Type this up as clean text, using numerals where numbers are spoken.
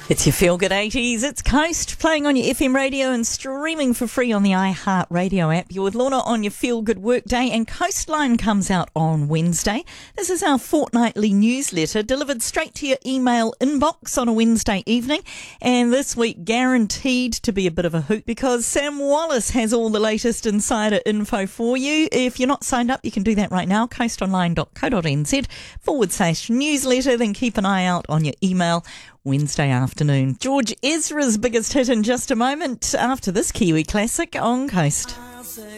It's your Feel Good 80s. It's Coast, playing on your FM radio and streaming for free on the iHeartRadio app. You're with Lorna on your Feel Good workday, and Coastline comes out on Wednesday. This is our fortnightly newsletter delivered straight to your email inbox on a Wednesday evening. And this week, guaranteed to be a bit of a hoot because Sam Wallace has all the latest insider info for you. If you're not signed up, you can do that right now, coastonline.co.nz/newsletter. Then keep an eye out on your email Wednesday afternoon. George Ezra's biggest hit in just a moment after this Kiwi classic on Coast.